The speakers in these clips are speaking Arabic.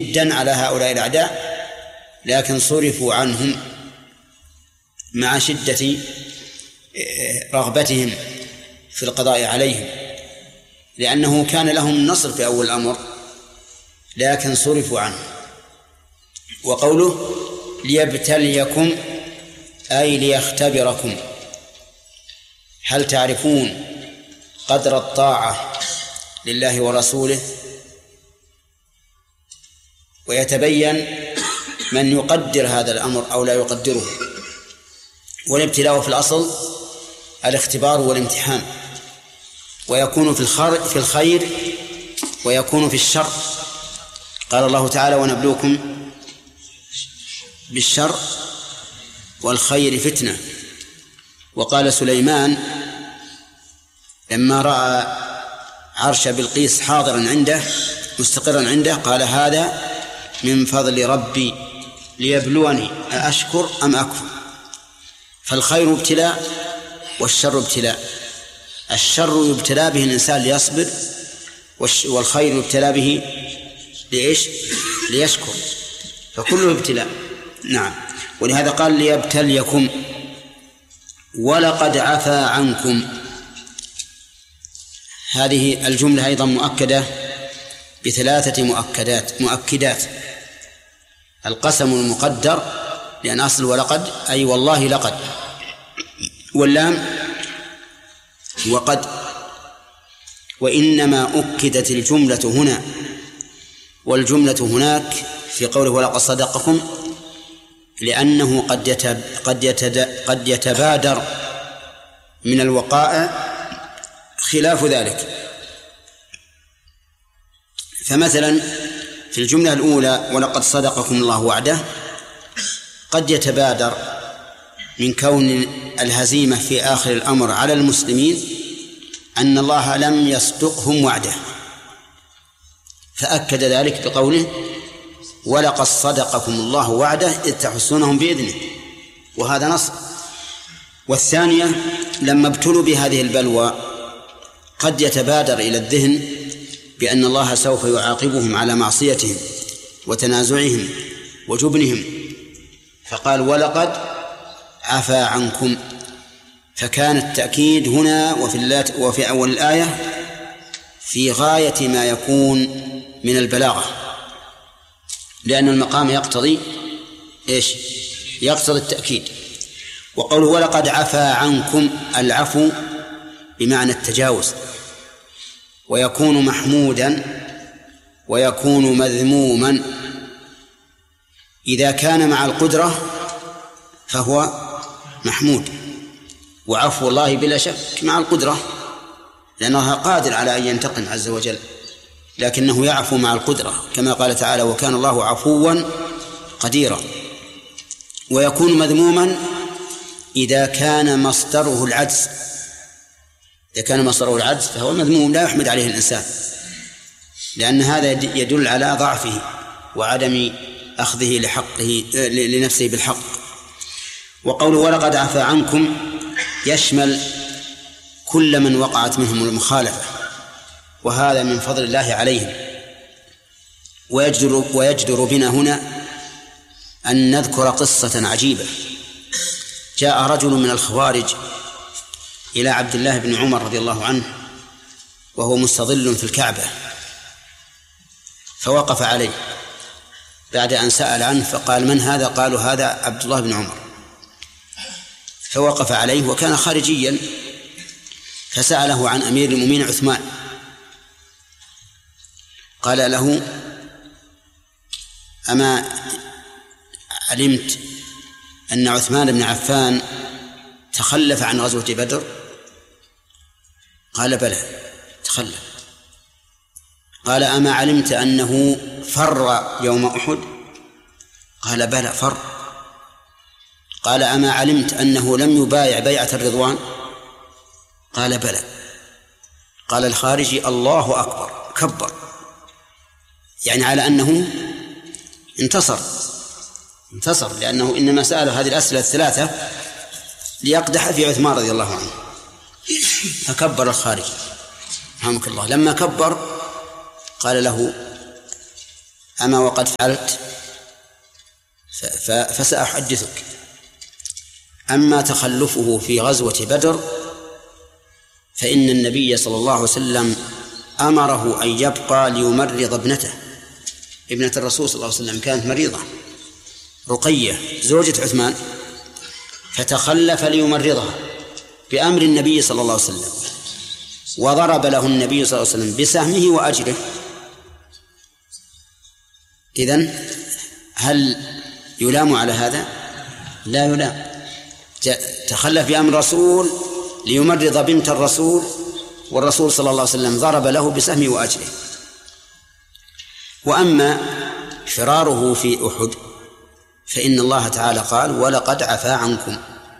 جدا على هؤلاء الأعداء، لكن صرفوا عنهم مع شدة رغبتهم في القضاء عليهم، لأنه كان لهم النصر في أول الأمر، لكن صرفوا عنه. وقوله ليبتليكم أي ليختبركم، هل تعرفون قدر الطاعة لله ورسوله؟ ويتبين من يقدر هذا الأمر أو لا يقدره. والابتلاء في الأصل الاختبار والامتحان، ويكون في الخير ويكون في الشر. قال الله تعالى ونبلوكم بالشر والخير فتنة. وقال سليمان لما رأى عرش بلقيس حاضرا عنده مستقرا عنده قال هذا من فضل ربي ليبلوني أأشكر أم أكفر. فالخير ابتلاء والشر ابتلاء. الشر يبتلى به الإنسان ليصبر، والخير يبتلى به لإيش؟ ليشكر. فكله ابتلاء. نعم. ولهذا قال ليبتليكم ولقد عفا عنكم. هذه الجملة أيضا مؤكدة بثلاثة مؤكدات. القسم المقدر لأن أصل ولقد أي والله لقد، واللام وقد. وإنما أكدت الجملة هنا والجملة هناك في قوله ولقد صدقكم، لأنه قد يتبادر من الوقائع خلاف ذلك. فمثلا في الجملة الأولى ولقد صدقكم الله وعده قد يتبادر من كون الهزيمة في آخر الأمر على المسلمين أن الله لم يصدقهم وعده، فأكد ذلك بقوله ولقد صدقكم الله وعده إذ تحسونهم بإذنه، وهذا نص. والثانية لما ابتلوا بهذه البلوى قد يتبادر إلى الذهن بأن الله سوف يعاقبهم على معصيتهم وتنازعهم وجبنهم، فقال ولقد عفا عنكم. فكان التأكيد هنا وفي أول الآية في غاية ما يكون من البلاغة، لأن المقام يقتضي إيش؟ يقتضي التأكيد. وقوله ولقد عفا عنكم، العفو بمعنى التجاوز، ويكون محمودا ويكون مذموما. إذا كان مع القدرة فهو محمود، وعفو الله بلا شك مع القدرة لأنه قادر على أن ينتقم عز وجل، لكنه يعفو مع القدرة كما قال تعالى وكان الله عفوا قديرا. ويكون مذموما إذا كان مصدره العجز. إذا كان مصدره العجز فهو مذموم لا يحمد عليه الإنسان، لأن هذا يدل على ضعفه وعدم أخذه لنفسه بالحق. وقوله ولقد عفا عنكم يشمل كل من وقعت منهم المخالفة، وهذا من فضل الله عليهم. ويجدر بنا هنا أن نذكر قصة عجيبة. جاء رجل من الخوارج إلى عبد الله بن عمر رضي الله عنه وهو مستظل في الكعبة، فوقف عليه بعد أن سأل عنه فقال من هذا؟ قالوا هذا عبد الله بن عمر. فوقف عليه وكان خارجيا، فسأله عن أمير المؤمنين عثمان، قال له أما علمت أن عثمان بن عفان تخلف عن غزوة بدر؟ قال بلى تخلف. قال أما علمت أنه فر يوم أحد؟ قال بلى فر. قال أما علمت أنه لم يبايع بيعة الرضوان؟ قال بلى. قال الخارجي الله أكبر، كبر، يعني على أنه انتصر، لأنه إنما سأل هذه الأسئلة الثلاثة ليقدح في عثمان رضي الله عنه، فكبر الخارجي رحمك الله. لما كبر قال له أما وقد فعلت فسأحدثك. أما تخلفه في غزوة بدر فإن النبي صلى الله عليه وسلم أمره أن يبقى ليمرض ابنة الرسول صلى الله عليه وسلم، كانت مريضة، رقية زوجة عثمان، فتخلف ليمرضها بأمر النبي صلى الله عليه وسلم، وضرب له النبي صلى الله عليه وسلم بسهمه وأجره. إذن هل يلام على هذا؟ لا يلام. تخلف بأمر الرسول ليمرض بنت الرسول، والرسول صلى الله عليه وسلم ضرب له بسهمه وأجره. وأما فراره في أحد فإن الله تعالى قال: ولقد عفا عنكم.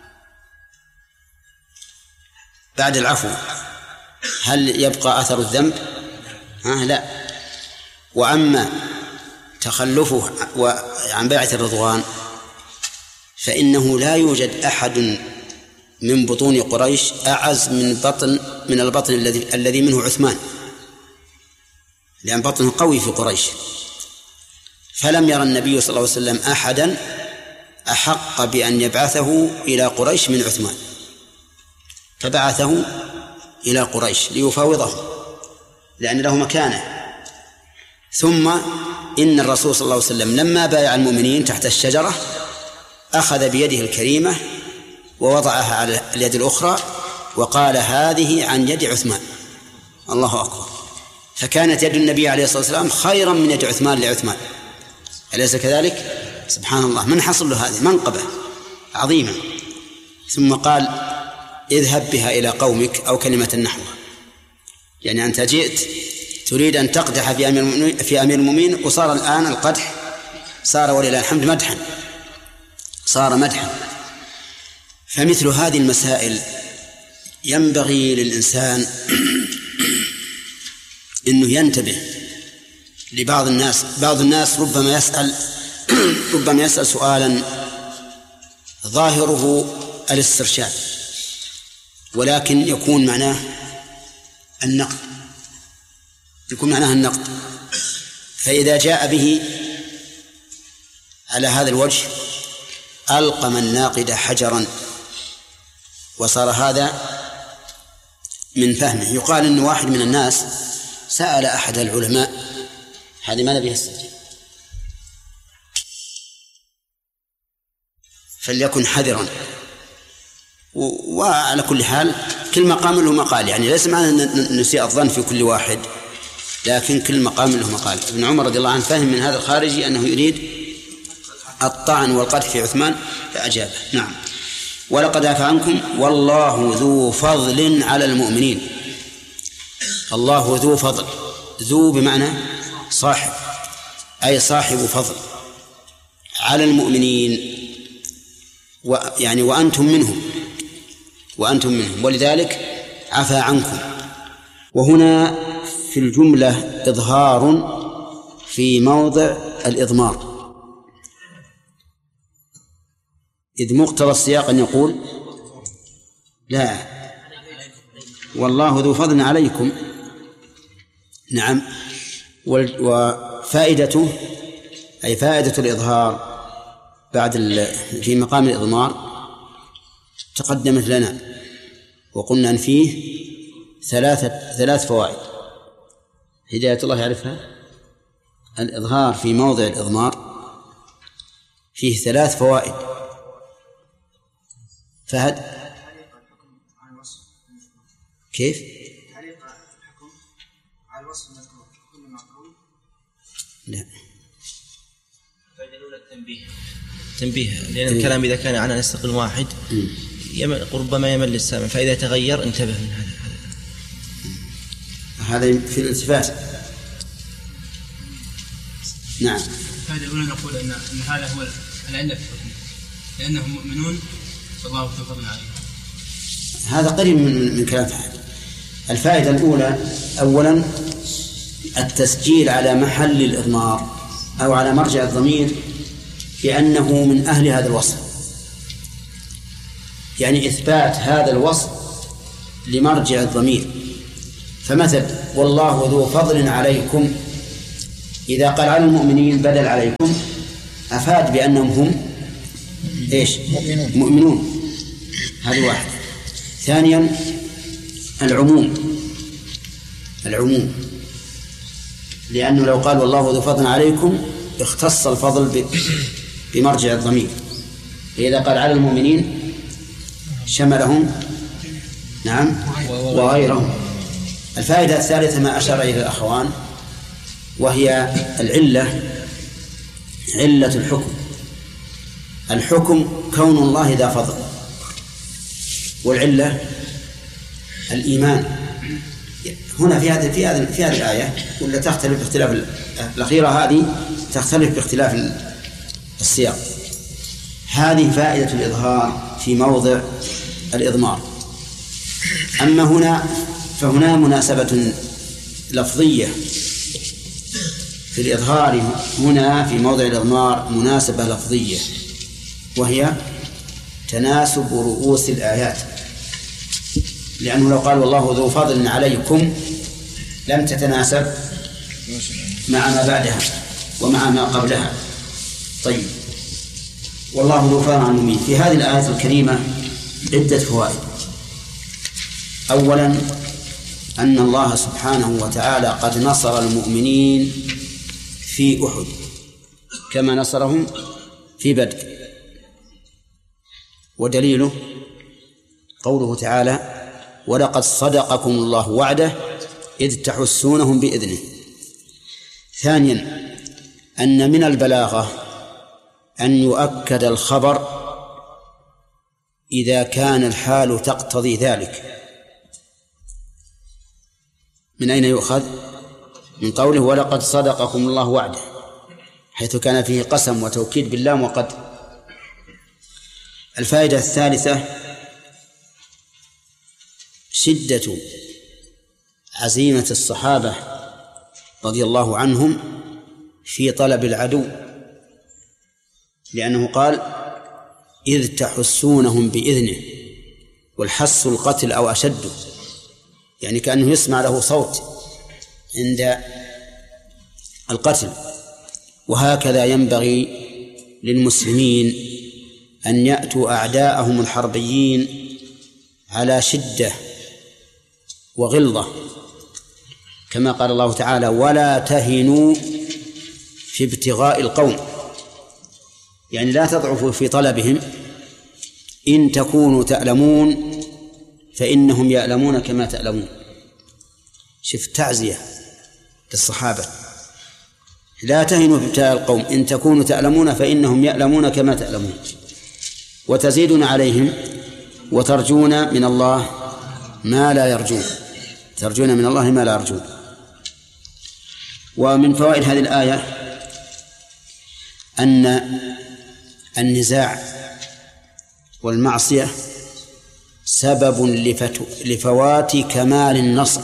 بعد العفو هل يبقى أثر الذنب؟ لا. وأما تخلفه عن بيعة الرضوان فإنه لا يوجد أحد من بطون قريش أعز من البطن الذي منه عثمان، لأن بطنه قوي في قريش. فلم يرى النبي صلى الله عليه وسلم أحدا أحق بأن يبعثه إلى قريش من عثمان، فبعثه إلى قريش ليفاوضه لأن له مكانه. ثم إن الرسول صلى الله عليه وسلم لما بايع المؤمنين تحت الشجرة أخذ بيده الكريمة ووضعها على اليد الأخرى وقال: هذه عن يد عثمان. الله أكبر. فكانت يد النبي عليه الصلاة والسلام خيرا من يد عثمان لعثمان، أليس كذلك؟ سبحان الله، من حصل له هذه منقبة عظيمة. ثم قال: اذهب بها إلى قومك، أو كلمة نحوها، يعني أنت جئت تريد أن تقدح في أمير المؤمنين، وصار الآن القدح صار ولله الحمد مدحا، صار مدحا. فمثل هذه المسائل ينبغي للإنسان أنه ينتبه لبعض الناس. بعض الناس ربما يسأل سؤالا ظاهره الاسترشاد، ولكن يكون معناه النقد، فإذا جاء به على هذا الوجه ألقم الناقد حجرا، وصار هذا من فهمه. يقال إن واحد من الناس سأل أحد العلماء، هذه ما نبيها السجن، فليكن حذرا. وعلى كل حال كل مقام له مقال، يعني ليس معنى أن نسيء الظن في كل واحد، لكن كل مقام له مقال. ابن عمر رضي الله عنه فهم من هذا الخارجي أنه يريد الطعن والقدح في عثمان فأجابه. نعم. ولقد عفا عنكم والله ذو فضل على المؤمنين. الله ذو فضل، ذو بمعنى صاحب، أي صاحب فضل على المؤمنين، يعني وأنتم منهم، ولذلك عفا عنكم. وهنا في الجملة إظهار في موضع الإضمار، إذ مقتضى السياق أن يقول لا والله ذو فضل عليكم. نعم. وفائدته أي فائدة الإظهار بعد في مقام الإضمار تقدمت لنا، وقلنا أن فيه ثلاث فوائد. هداية الله يعرفها. الإظهار في موضع الإضمار فيه 3 فوائد. فهد كيف؟ لا. تنبيه لأن الكلام إذا كان عن نستقل واحد ربما يمل السامع، فإذا تغير انتبه من هذا في الالتفات. نعم. الفائدة الأولى نقول أن هذا هو العلة في الحكم، لأنهم مؤمنون فالله تفضل عليهم. هذا قريب من كلام فهد. الفائدة الأولى أولا التسجيل على محل الإضمار أو على مرجع الضمير بأنه من أهل هذا الوصف، يعني إثبات هذا الوصف لمرجع الضمير. فمثل والله ذو فضل عليكم إذا قال على المؤمنين بدل عليكم أفاد بأنهم هم إيش؟ مؤمنون. هذه واحد. ثانيا العموم، لأنه لو قال والله ذو فضل عليكم اختص الفضل بمرجع الضمير، إذا قال على المؤمنين شملهم نعم وغيرهم. الفائدة الثالثة ما أشار إلى الأخوان، وهي علة الحكم كون الله ذا فضل، والعلة الإيمان. هنا في هذه الآية ولا تختلف باختلاف الأخيرة، هذه تختلف باختلاف السياق. هذه فائدة الإظهار في موضع الإضمار. أما هنا فهنا مناسبة لفظية في الإظهار، هنا في موضع الإضمار مناسبة لفظية، وهي تناسب رؤوس الآيات. لأنه لو قال والله ذو فضل عليكم لم تتناسب مع ما بعدها ومع ما قبلها. طيب، والله ذو فضل على المؤمنين. في هذه الآية الكريمة عدة فوائد. أولا أن الله سبحانه وتعالى قد نصر المؤمنين في أحد كما نصرهم في بدر، ودليله قوله تعالى ولقد صدقكم الله وعده إذ تحسونهم بإذنه. ثانيا أن من البلاغة أن يؤكد الخبر إذا كان الحال تقتضي ذلك. من أين يؤخذ؟ من قوله ولقد صدقكم الله وعده، حيث كان فيه قسم وتوكيد باللام وقد. الفائدة الثالثة شدة عزيمة الصحابة رضي الله عنهم في طلب العدو، لأنه قال إذ تحسونهم بإذنه، والحس القتل أو أشد، يعني كأنه يسمع له صوت عند القتل. وهكذا ينبغي للمسلمين أن يأتوا أعداءهم الحربيين على شدة وغلظة، كما قال الله تعالى ولا تهنوا في ابتغاء القوم، يعني لا تضعفوا في طلبهم. إن تكونوا تألمون فإنهم يألمون كما تألمون. شوف تعزية للصحابة، لا تهنوا في ابتغاء القوم إن تكونوا تألمون فإنهم يألمون كما تألمون، وتزيدون عليهم وترجون من الله ما لا يرجون، ترجون من الله ما لا يرجون. ومن فوائد هذه الآية أن النزاع والمعصية سبب لفوات كمال النصر.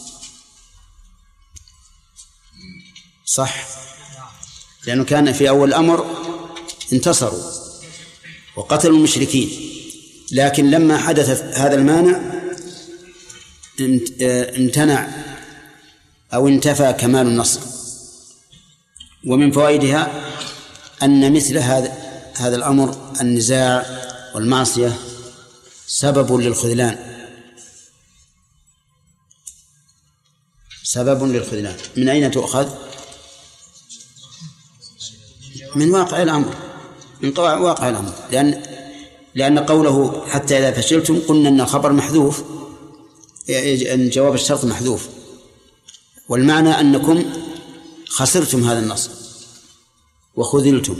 صح، لأنه كان في أول الأمر انتصروا وقتلوا المشركين، لكن لما حدث هذا المانع امتنع أو انتفى كمال النصر. ومن فوائدها أن مثل هذا الأمر النزاع والمعصية سبب للخذلان، سبب للخذلان. من أين تؤخذ؟ من واقع الأمر، من واقع الأمر، لأن قوله حتى إذا فشلتم قلنا أن الخبر محذوف، أن جواب الشرط محذوف، والمعنى أنكم خسرتم هذا النصر وخذلتم.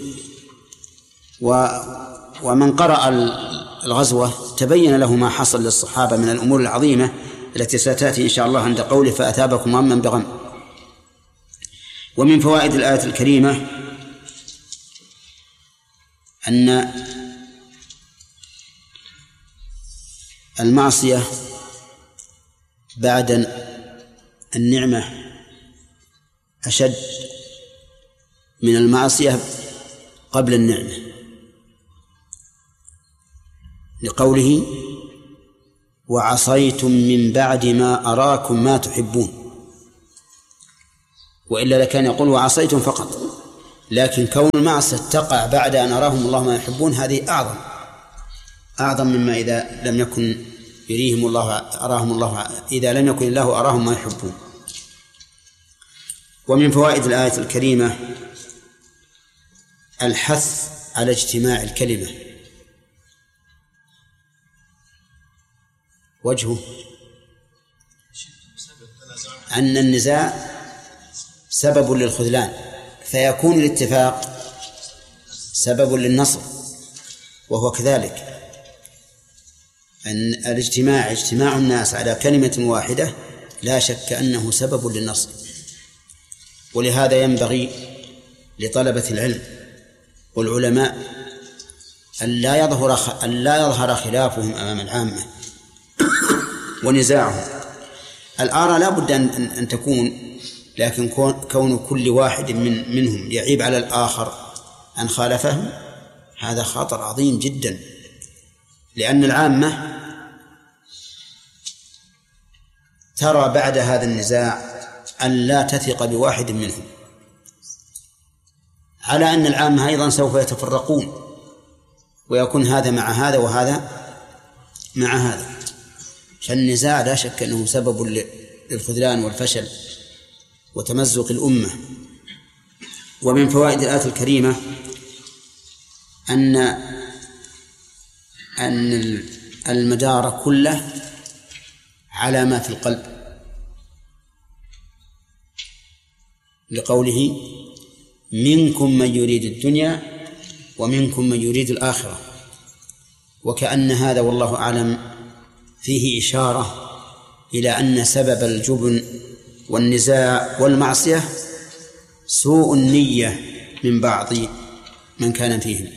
ومن قرأ الغزوة تبين له ما حصل للصحابة من الأمور العظيمة التي ستأتي إن شاء الله عند قوله فأثابكم غما بغم. ومن فوائد الآية الكريمة أن المعصية بعد النعمة أشد من المعصية قبل النعمة، لقوله وعصيتم من بعد ما أراكم ما تحبون. وإلا لكان يقول وعصيتم فقط. لكن كون المعصية تقع بعد أن أراهم الله ما يحبون هذه أعظم مما إذا لم يكن يريهم الله أراهم الله، إذا لم يكن الله أراهم ما يحبون. ومن فوائد الآية الكريمة الحث على اجتماع الكلمة. وجهه أن النزاع سبب للخذلان، فيكون الاتفاق سبب للنصر، وهو كذلك أن اجتماع الناس على كلمة واحدة لا شك أنه سبب للنصر. ولهذا ينبغي لطلبة العلم والعلماء أن لا يظهر خلافهم أمام العامة ونزاعهم. الآراء لا بد أن تكون، لكن كون كل واحد منهم يعيب على الآخر أن خالفهم هذا خطر عظيم جدا، لأن العامة ترى بعد هذا النزاع أن لا تثق بواحد منهم، على أن العامة أيضا سوف يتفرقون ويكون هذا مع هذا وهذا مع هذا. فالنزاع لا شك أنه سبب للخذلان والفشل وتمزق الأمة. ومن فوائد الآية الكريمة أن المدار كله على ما في القلب، لقوله منكم من يريد الدنيا ومنكم من يريد الآخرة. وكأن هذا والله أعلم فيه إشارة إلى أن سبب الجبن والنزاع والمعصية سوء النية من بعض من كان فيهم،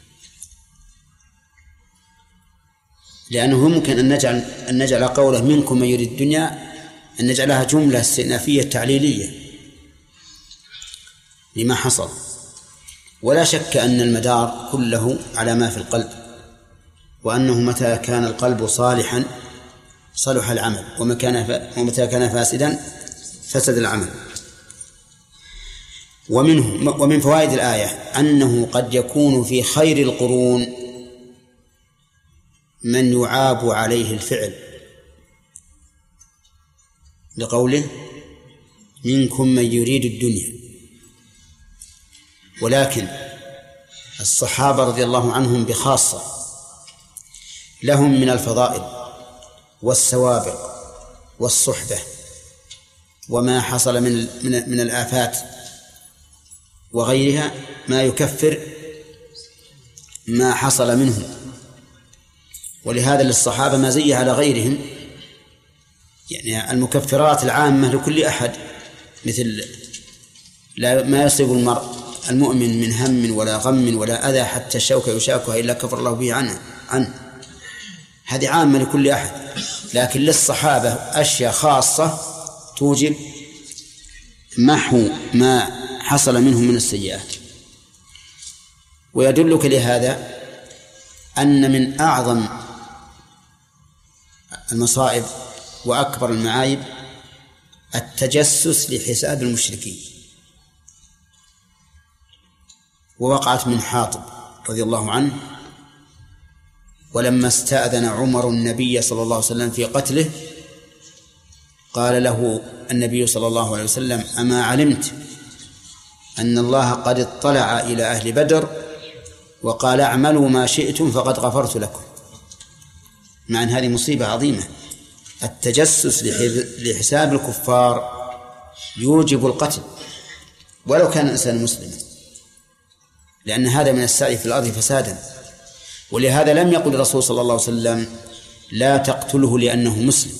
لأنه ممكن أن نجعل قوله منكم من يريد الدنيا أن نجعلها جملة استئنافية تعليلية لما حصل. ولا شك أن المدار كله على ما في القلب، وأنه متى كان القلب صالحا صلح العمل، ومتى كان فاسدا فسد العمل. ومن فوائد الآية أنه قد يكون في خير القرون من يعاب عليه الفعل، لقوله منكم من يريد الدنيا. ولكن الصحابة رضي الله عنهم بخاصة لهم من الفضائل والسوابق والصحبة وما حصل من الآفات وغيرها ما يكفر ما حصل منهم. ولهذا للصحابة مزية على غيرهم، يعني المكفرات العامة لكل أحد، مثل ما يصيب المؤمن من هم ولا غم ولا أذى حتى الشوكة يشاكها إلا كفر الله به عنه، هذه عامة لكل أحد. لكن للصحابة أشياء خاصة توجب محو ما حصل منهم من السيئات. ويدلك لهذا أن من أعظم المصائب وأكبر المعايب التجسس لحساب المشركين. ووقعت من حاطب رضي الله عنه، ولما استأذن عمر النبي صلى الله عليه وسلم في قتله قال له النبي صلى الله عليه وسلم أما علمت أن الله قد اطلع إلى أهل بدر وقال اعملوا ما شئتم فقد غفرت لكم. مع أن هذه مصيبة عظيمة، التجسس لحساب الكفار يوجب القتل ولو كان الإنسان مسلما، لأن هذا من السعي في الأرض فسادا. ولهذا لم يقل الرسول صلى الله عليه وسلم لا تقتله لأنه مسلم،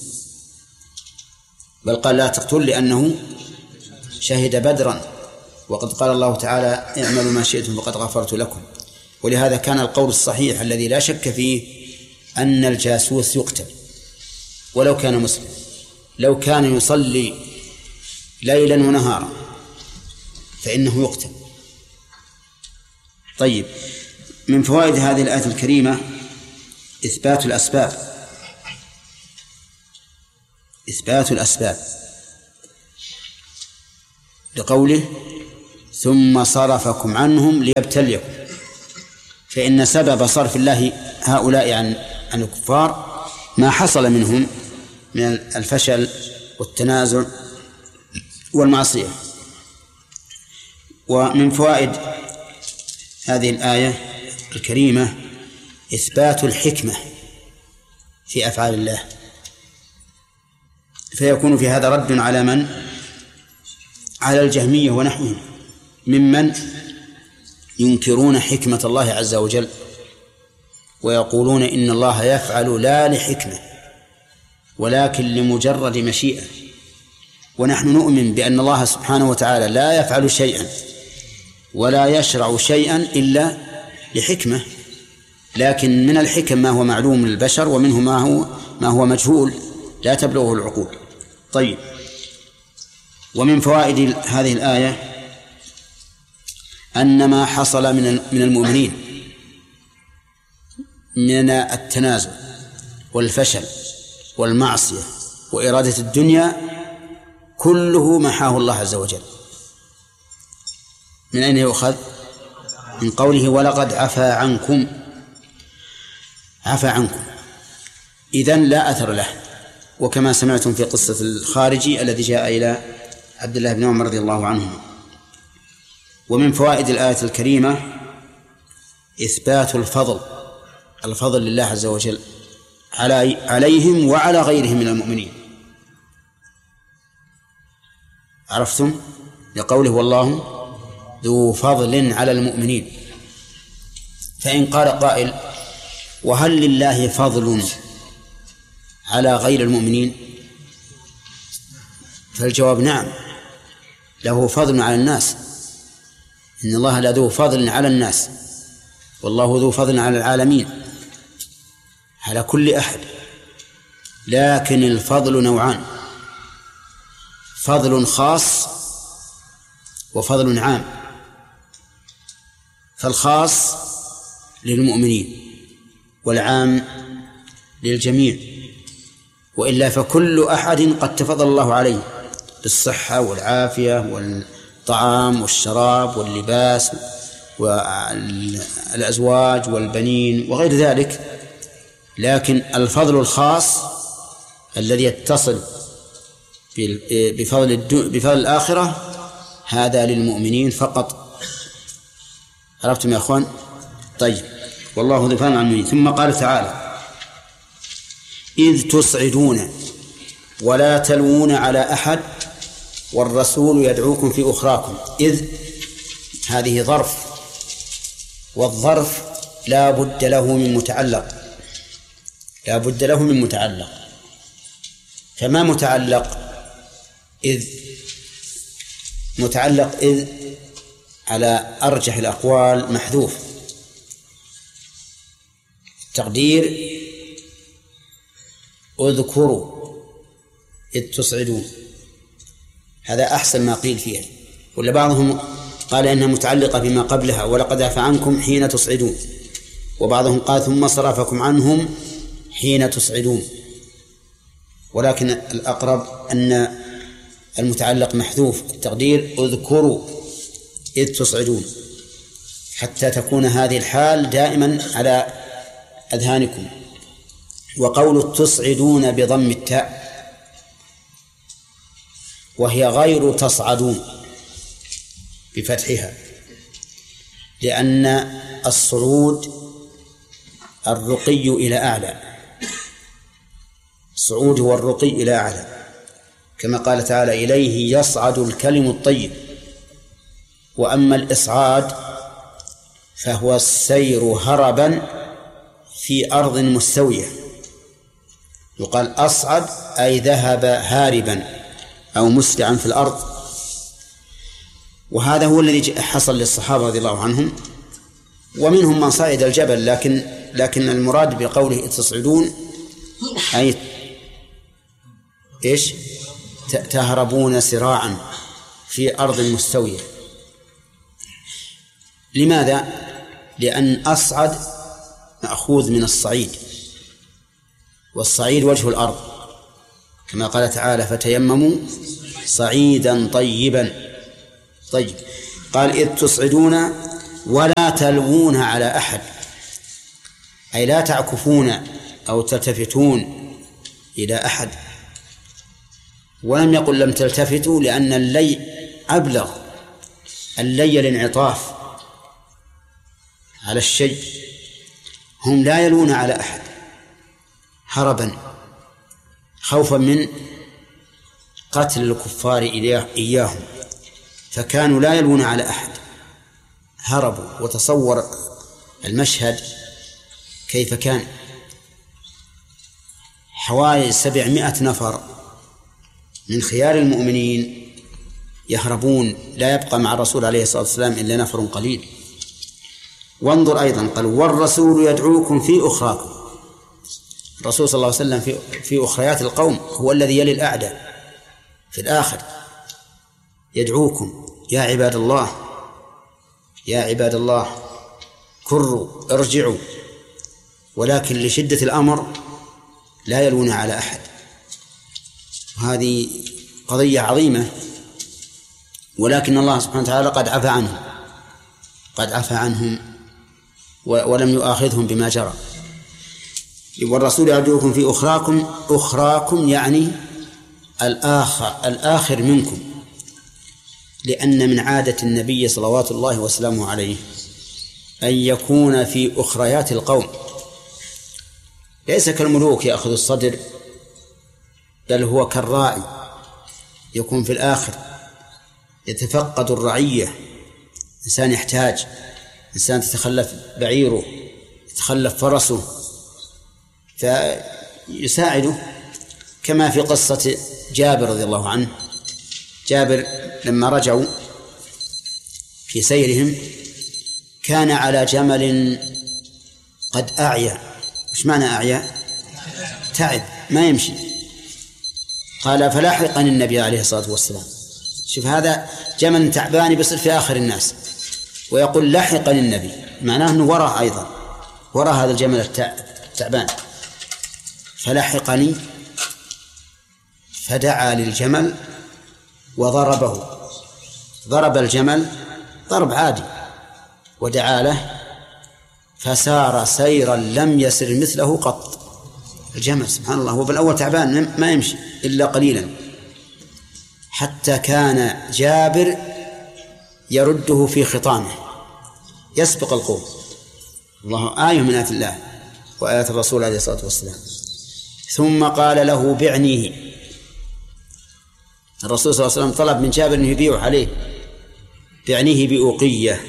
بل قال لا تقتل لأنه شهد بدرا، وقد قال الله تعالى اعملوا ما شئتم فقد غفرت لكم. ولهذا كان القول الصحيح الذي لا شك فيه أن الجاسوس يقتل ولو كان مسلم، لو كان يصلي ليلا ونهارا فإنه يقتل. طيب، من فوائد هذه الآية الكريمة إثبات الأسباب. لقوله ثم صرفكم عنهم ليبتليكم، فإن سبب صرف الله هؤلاء عن الكفار ما حصل منهم من الفشل والتنازع والمعصية. ومن فوائد هذه الآية الكريمة إثبات الحكمة في أفعال الله، فيكون في هذا رد على من؟ على الجهمية ونحوهم ممن ينكرون حكمة الله عز وجل ويقولون إن الله يفعل لا لحكمة ولكن لمجرد مشيئة، ونحن نؤمن بأن الله سبحانه وتعالى لا يفعل شيئا ولا يشرع شيئا إلا لحكمة، لكن من الحكم ما هو معلوم للبشر ومنه ما هو مجهول لا تبلغه العقول. طيب، ومن فوائد هذه الآية أن ما حصل من المؤمنين من التنازع والفشل والمعصية وإرادة الدنيا كله محاه الله عز وجل. من أين يؤخذ؟ من قوله ولقد عفا عنكم. عفا عنكم إذن لا أثر له، وكما سمعتم في قصة الخارجي الذي جاء إلى عبد الله بن عمر رضي الله عنه. ومن فوائد الآية الكريمة إثبات الفضل لله عز وجل عليهم وعلى غيرهم من المؤمنين. عرفتم؟ لقوله والله ذو فضل على المؤمنين. فإن قال قائل وهل لله فضل على غير المؤمنين؟ فالجواب نعم، له فضل على الناس، إن الله لذو فضل على الناس والله ذو فضل على العالمين على كل أحد، لكن الفضل نوعان: فضل خاص وفضل عام. فالخاص للمؤمنين والعام للجميع، وإلا فكل أحد قد تفضل الله عليه بالصحة والعافية والطعام والشراب واللباس والأزواج والبنين وغير ذلك، لكن الفضل الخاص الذي يتصل بفضل الآخرة هذا للمؤمنين فقط. عرفتم يا أخوان؟ طيب، والله ذو فضل على المؤمنين. ثم قال تعالى إذ تصعدون ولا تلوون على أحد والرسول يدعوكم في أخراكم. إذ هذه ظرف، والظرف لا بد له من متعلق، لا بد له من متعلق. فما متعلق إذ؟ متعلق إذ على أرجح الأقوال محذوف، تقدير اذكروا إذ تصعدون، هذا أحسن ما قيل فيها. ولا بعضهم قال إنها متعلقة بما قبلها ولقد عفا عنكم حين تصعدون، وبعضهم قال ثم صرفكم عنهم حين تصعدون، ولكن الأقرب أن المتعلق محذوف، التقدير اذكروا إذ تصعدون، حتى تكون هذه الحال دائما على أذهانكم. وقول تصعدون بضم التاء وهي غير تصعدون بفتحها، لأن الصعود الرقي إلى أعلى، الصعود هو الرقي إلى أعلى، كما قال تعالى إليه يصعد الكلم الطيب. وأما الإصعاد فهو السير هربا في أرض مستوية، يقال أصعد أي ذهب هاربا أو مسرعا في الأرض. وهذا هو الذي حصل للصحابة رضي الله عنهم، ومنهم من صعد الجبل، لكن المراد بقوله تصعدون أي إيش؟ تهربون سراعا في أرض مستوية. لماذا؟ لأن أصعد مأخوذ من الصعيد، والصعيد وجه الأرض، كما قال تعالى فتيمموا صعيدا طيبا طيب، قال إذ تصعدون ولا تلوون على أحد، أي لا تعكفون أو تلتفتون إلى أحد. ولم يقل لم تلتفتوا، لأن اللي أبلغ، اللي الانعطاف على الشيء. هم لا يلون على أحد هربا خوفا من قتل الكفار إياهم، فكانوا لا يلون على أحد، هربوا. وتصور المشهد كيف كان، حوالي 700 نفر من خيار المؤمنين يهربون، لا يبقى مع الرسول عليه الصلاة والسلام إلا نفر قليل. وانظر أيضا، قال والرسول يدعوكم في أخراكم. الرسول صلى الله عليه وسلم في أخريات القوم هو الذي يلي الأعداء في الآخر، يدعوكم يا عباد الله، يا عباد الله كروا ارجعوا، ولكن لشدة الأمر لا يلون على أحد. هذه قضية عظيمة، ولكن الله سبحانه وتعالى قد عفى عنهم، قد عفى عنهم ولم يؤاخذهم بما جرى. والرسول يدعوكم في أخراكم، أخراكم يعني الآخر منكم، لأن من عادة النبي صلوات الله وسلامه عليه أن يكون في أخريات القوم، ليس كالملوك يأخذ الصدر، بل هو كالراعي يكون في الآخر، يتفقد الرعية. إنسان يحتاج، إنسان تتخلف بعيره، يتخلف فرسه، فيساعده، كما في قصة جابر رضي الله عنه. جابر لما رجعوا في سيرهم كان على جمل قد أعيا. وش معنى أعيا؟ تعب، ما يمشي. قال فلاحقني النبي عليه الصلاة والسلام. شوف، هذا جمل تعبان بيصير في آخر الناس، ويقول لحقني النبي، معناه أنه وراء أيضا، وراء هذا الجمل التعبان. فلحقني، فدعا للجمل وضربه، ضرب الجمل ضرب عادي ودعا له، فسار سيرا لم يسر مثله قط. الجمل سبحان الله هو بالأول تعبان ما يمشي إلا قليلا، حتى كان جابر يرده في خطامه، يسبق القوم. الله آية من آيات الله وآيات الرسول عليه الصلاة والسلام. ثم قال له بعنيه. الرسول صلى الله عليه وسلم طلب من جابر أن يبيعه عليه، بعنيه بأوقية.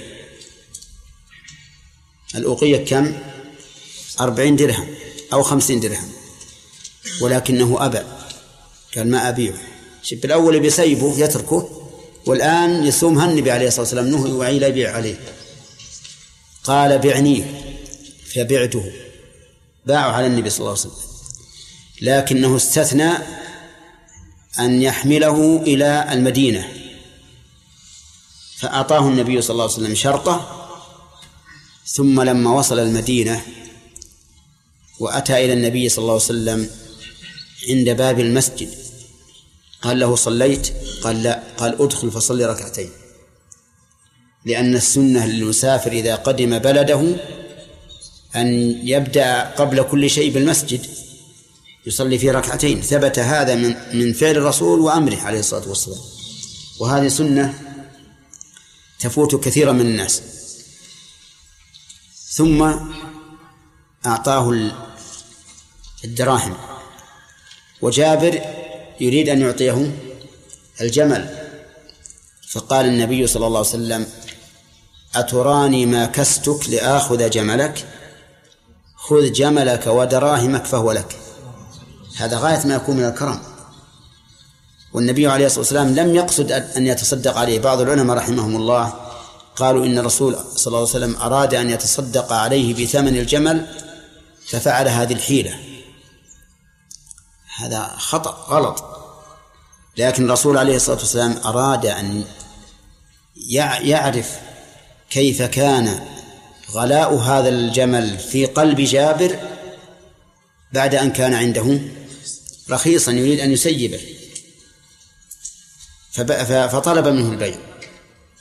الأوقية كم؟ 40 درهم أو 50 درهم، ولكنه أبى، قال ما أبيعه. بالأول بيسيبه يتركه، والآن يسومها النبي عليه الصلاة والسلام نهي وعي لا يبيع عليه. قال بعنيه، فبعته، باعه على النبي صلى الله عليه وسلم، لكنه استثنى أن يحمله إلى المدينة، فأعطاه النبي صلى الله عليه وسلم شرطه. ثم لما وصل المدينة وأتى إلى النبي صلى الله عليه وسلم عند باب المسجد قال له صليت؟ قال لا. قال ادخل فصلي ركعتين، لأن السنة للمسافر إذا قدم بلده أن يبدأ قبل كل شيء بالمسجد يصلي فيه ركعتين. ثبت هذا من فعل الرسول وأمره عليه الصلاة والسلام، وهذه سنة تفوت كثيرا من الناس. ثم أعطاه الدراهم، وجابر يريد أن يعطيه الجمل، فقال النبي صلى الله عليه وسلم أتراني ما كستك لآخذ جملك؟ خذ جملك ودراهمك فهو لك. هذا غاية ما يكون من الكرم. والنبي عليه الصلاة والسلام لم يقصد أن يتصدق عليه. بعض العلماء رحمهم الله قالوا إن الرسول صلى الله عليه وسلم أراد أن يتصدق عليه بثمن الجمل ففعل هذه الحيلة. هذا خطأ غلط. لكن الرسول عليه الصلاة والسلام أراد أن يعرف كيف كان غلاء هذا الجمل في قلب جابر بعد أن كان عنده رخيصا يريد أن يسيبه، فطلب منه البيع.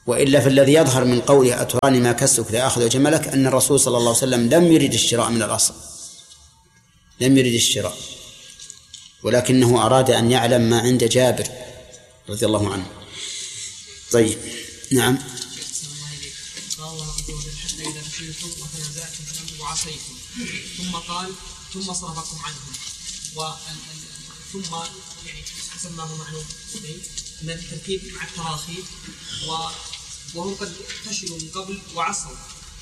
وإلا فالذي يظهر من قوله أتراني ما كسك لآخذ جملك أن الرسول صلى الله عليه وسلم لم يرد الشراء من الأصل، لم يرد الشراء، ولكنه أراد أن يعلم ما عند جابر رضي الله عنه. طيب نعم. ثم قال ثم صرفكم عنهم، ثم يعني حسب ما هو معلوم من التركيب مع التراخي، وهم قد فشلوا من قبل وعصوا.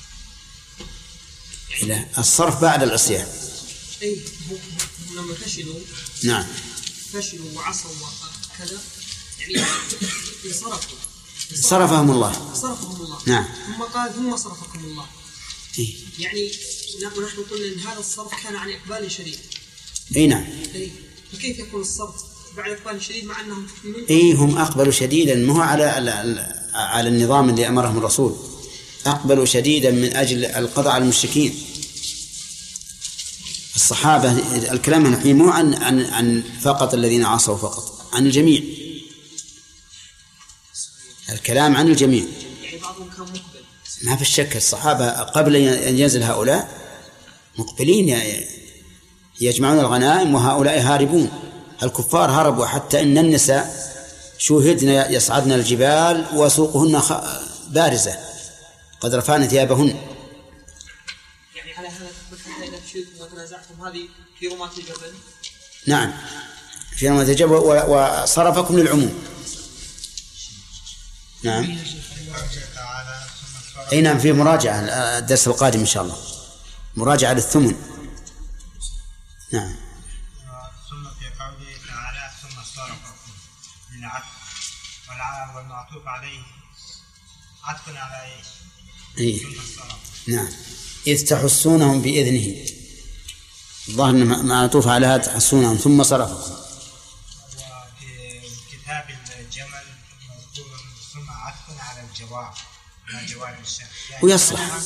لا، الصرف بعد العصيان. أي هم لما فشلوا، نعم، فشلوا وعصوا وكذا يعني صرفهم الله. نعم. ثم قال ثم صرفكم الله. إيه؟ يعني نحن قلنا ان هذا الصرف كان عن اقبال شديد. اي نعم. فكيف يكون الصرف بعد اقبال شديد مع انهم هم اقبلوا شديدا، ما هو على النظام اللي امرهم الرسول، اقبلوا شديدا من اجل القضاء على المشركين. الصحابه الكلام الحين مو عن فقط الذين عصوا، فقط عن الجميع، الكلام عن الجميع. يعني بعضهم كان مقبل، ما في الشك. الصحابة قبل أن ينزل هؤلاء مقبلين يجمعون الغنائم، وهؤلاء هاربون. الكفار هربوا حتى إن النساء شوهدن يصعدن الجبال وسوقهن بارزة قد رفعن ثيابهن. يعني على هذا حتى إذا فشلتم وتنازعتم هذه في رماة الجبل. نعم، في رماة الجبل، وصرفكم للعموم. نعم. أي نعم، في مراجعة الدرس القادم إن شاء الله، مراجعة للثمن. نعم. ثم في قوله تعالى ثم صرفكم للعطف، والمعطوف عليه عطف على إيه؟ نعم. إذ تحسونهم بإذنه، الظاهر معطوف على هذا تحسونهم ثم صرفكم. وفي كتاب الجمل مذكور ثم عطف على الجواب، ويصلح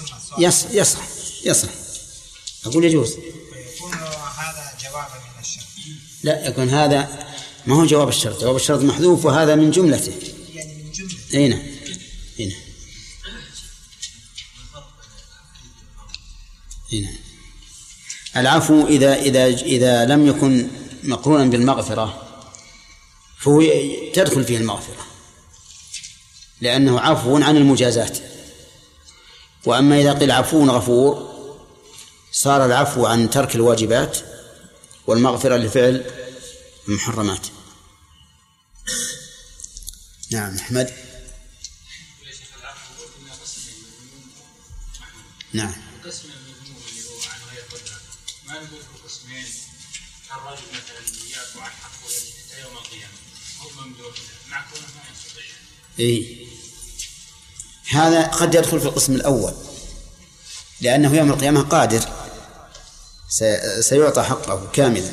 يصلح أقول يجوز. يكون هذا جوابا من الشرط. لا، يكون هذا ما هو جواب الشرط، جواب الشرط محذوف وهذا من جملته. يعني من جملته. هنا العفو إذا لم يكن مقرونا بالمغفرة فهو تدخل فيه المغفرة، لأنه عفو عن المجازات. وأما إذا قيل عفو غفور صار العفو عن ترك الواجبات والمغفرة لفعل المحرمات. نعم أحمد. نعم. قسم المذموم اللي هو عن غير قدرة ما نقول قسمين، الرجل مثلا يعفو عن حقه حتى يوم القيامة هو ممدوح مع كونه ما يستطيع. إيه، هذا قد يدخل في القسم الأول، لأنه يوم القيامة قادر سيعطى حقه كاملا.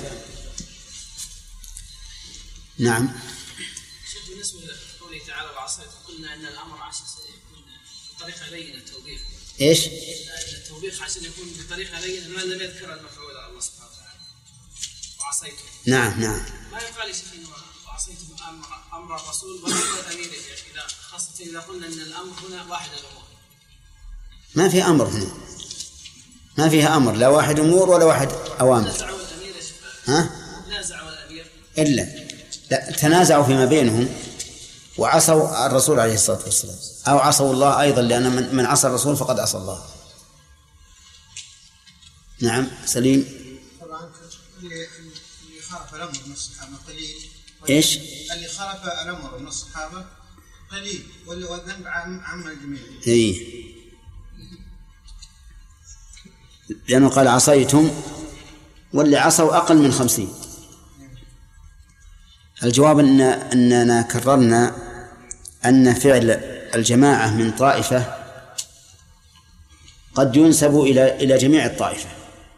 نعم. شيخ بالنسبة لقوله تعالى وعصيت، قلنا أن الأمر عشان يكون بطريقة لينة التوبيخ. إيش؟ التوبيخ عشان يكون بطريقة لينة ما لم يذكر المفعول على الله سبحانه وتعالى. وعصيت. نعم. ما يقال شيء إنه وعصيت أمر الرسول ولا الأمير إذا خاصة إذا قلنا أن الأمر هنا واحد الأمور. ما في أمر هنا، ما فيها أمر، لا واحد أمور ولا واحد أوامر. نازعوا الأمير إلا لا، تنازعوا فيما بينهم وعصوا الرسول عليه الصلاة والسلام، أو عصوا الله أيضا، لأن من عصى الرسول فقد عصى الله. نعم سليم. طبعا اللي خالف الأمر من الصحابة قليل. إيش؟ اللي خالف الأمر من الصحابة قليل، والذنب عم الجميع. إيه، لأنه قال عصيتم، واللي عصوا أقل من 50. الجواب أننا كررنا أن فعل الجماعة من طائفة قد ينسب إلى جميع الطائفة،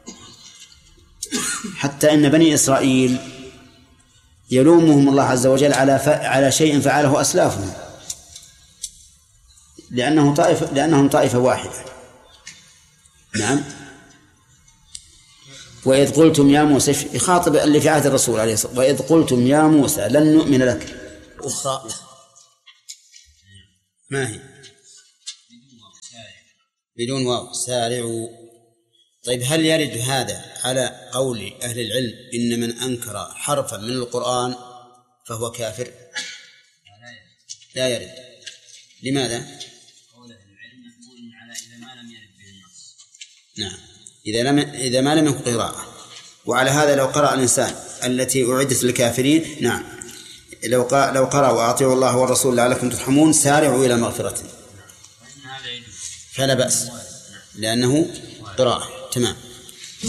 حتى إن بني إسرائيل يلومهم الله عز وجل على شيء فعله أسلافهم، لأنهم طائفة واحدة. نعم. وإذ قلتم يا موسى، يخاطب اللي في عهد الرسول عليه الصلاة والسلام، وإذ قلتم يا موسى لن نؤمن لك. أخرى ما هي؟ بدون واو، سارعوا. طيب هل يرد هذا على قول أهل العلم إن من أنكر حرفا من القرآن فهو كافر؟ لا يرد. لماذا؟ قول أهل العلم محمول على إذا ما لم يرد به النص. نعم، إذا ما لم يكن قراءة. وعلى هذا لو قرأ الإنسان التي أعدت للكافرين، نعم، لو قرأ وأطيعوا الله والرسول لعلكم ترحمون سارعوا إلى مغفرة فلا بأس لأنه قراءة. تمام.